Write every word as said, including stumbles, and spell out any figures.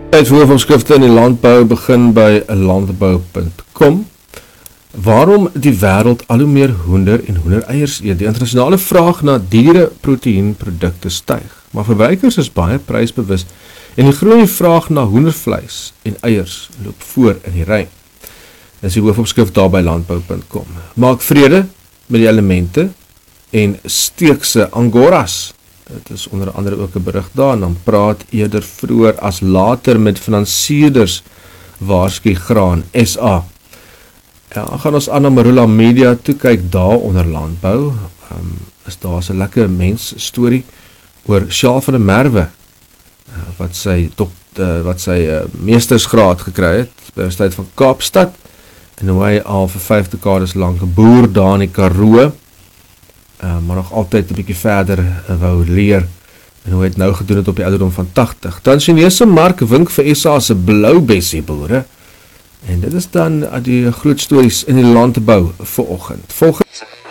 Tyd vir hoofomskrifte in die landbou begin by landbou punt com. Waarom die wêreld al hoe meer hoender en hoendereiers eet? Die internasionale vraag na diereproteïenprodukte styg, maar verbruikers is baie prysbewus en die groeiende vraag na hoendervleis en eiers loop voor in die ry. Dis die hoofomskrif daar by landbou punt com. Maak vrede met die elemente en steekse angoras. Dit is onder andere ook 'n berig daar, en dan praat eerder vroeër as later met finansierder waarsku Graan S A. Ja, gaan ons aan na Marula Media toe kyk daar onder landbou. Um, is daar 'n lekker mens storie oor Sjaal van der Merwe uh, wat sy tot, uh, wat sy uh, meestersgraad gekry het by die Universiteit van Kaapstad, en hoe hy al vir vyf dekades lank 'n boer daar in die Karoo, Uh, maar nog altyd 'n bietjie verder uh, wou leer, en hoe hy het nou gedoen het op die ouderdom van tagtig. Dan Chinese mark wink vir S A se blou bessie boere, en dit is dan uh, die groot stories in die landbou vir oggend. Volgens